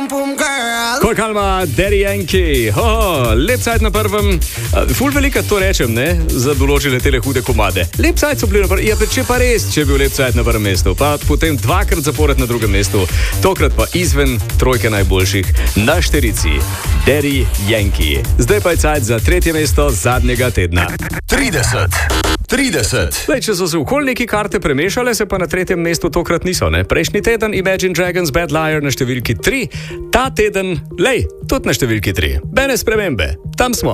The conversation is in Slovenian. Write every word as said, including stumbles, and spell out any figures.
Kol kalma, Daddy Yankee, oh, lep cajt na prvem, ful velika to rečem, ne, za določene tele hude komade. Lep cajt so bili na prvem, ja, če pa res, če je bil lep cajt na prvem mestu, pa potem dvakrat zapored na drugem mestu, tokrat pa izven trojke najboljših, na šterici, Daddy Yankee. Zdaj pa je cajt za tretje mesto zadnjega tedna. trideset. trideset. Zdaj, če so se okoli neki karte premešale, se pa na tretjem mestu tokrat niso, ne? Prejšnji teden Imagine Dragons Bad Liar na številki tri, ta teden, lej, tudi na številki tri. Bene spremembe, tam smo.